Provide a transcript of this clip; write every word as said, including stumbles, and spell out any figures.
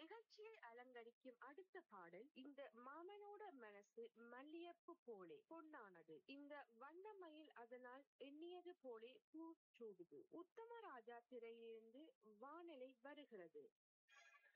நிகழ்ச்சியை அலங்கரிக்கும் அடுத்த பாடல் இந்த மாமனோட மனசு மல்லியப்பு போலே பொன்னானது. இந்த வண்ணமயில் அதனால் எண்ணியது போலே பூ சூடுது. உத்தமராஜா திரையிலிருந்து வானிலை வருகிறது.